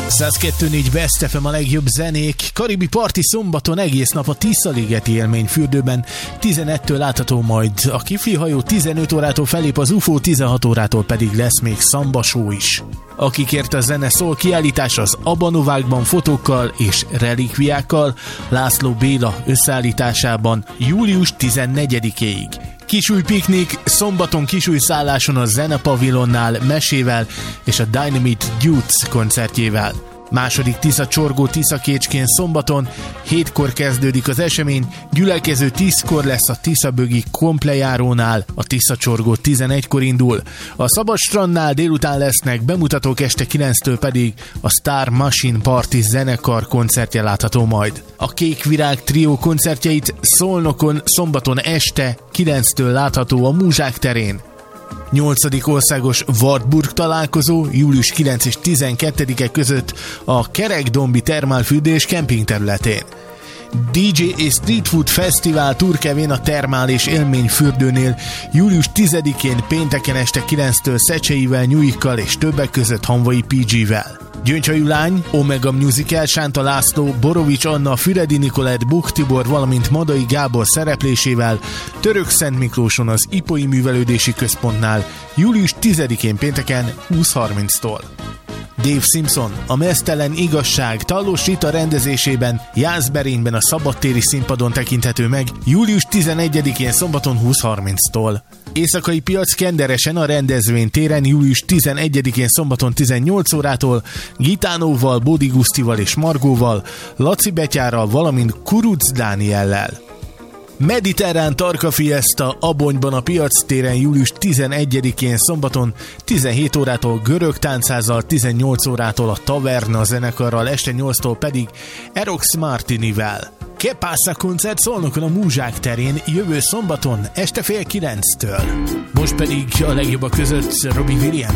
102.4 Best FM a legjobb zenék. Karibi Party szombaton egész nap a Tisza-ligeti élményfürdőben. 11-től látható majd a Kifli hajó, 15 órától felép az UFO, 16 órától pedig lesz még Szamba show is. Akikért a zene szól kiállítás az Abanovákban fotókkal és relikviákkal László Béla összeállításában július 14-éig. Kisúj piknik, szombaton kisúj szálláson a Zenepavilonnál mesével és a Dynamite Dudes koncertjével. Második Tisza csorgó Tiszakécskén szombaton, 7-kor kezdődik az esemény, gyülekező 10-kor lesz a Tiszabögi komplejárónál, a Tisza csorgó 11-kor indul. A Szabad strandnál délután lesznek bemutatók, este 9-től pedig a Star Machine Party zenekar koncertje látható majd. A Kék Virág trió koncertjeit Szolnokon szombaton este 9-től látható a Múzsák terén. 8. országos Wartburg találkozó július 9 és 12-e között a Kerekdombi termálfürdés kempingterületén. DJ és Street Food Fesztivál Turkevén a Termál és Élményfürdőnél július 10-én pénteken este 9-től Szecseivel, Nyújikkal és többek között Hanvai PG-vel. Gyöngyhajú lány, Omega Musical, Sánta László, Borovics Anna, Füredi Nikolett, Buk Tibor, valamint Madai Gábor szereplésével Törökszent Miklóson az Ipoi Művelődési Központnál július 10-én pénteken 20:30-tól. Dave Simpson, a Meztelen Igazság Tallós Rita rendezésében Jászberényben a szabadtéri színpadon tekinthető meg július 11-én szombaton 20:30-tól. Éjszakai piac Kenderesen a rendezvény téren július 11-én szombaton 18 órától Gitánóval, Bódi Gusztival és Margóval, Laci Betyárral, valamint Kuruc Dániellel. Mediterrán Tarka Fiesta Abonyban a piac téren július 11-én szombaton 17 órától görög táncházzal, 18 órától a Taverna zenekarral, este 8-tól pedig Erox Martinivel. Que passa koncert Szolnokon a Múzsák terén jövő szombaton este 8:30-től. Most pedig a legjobbak között Robbie Williams.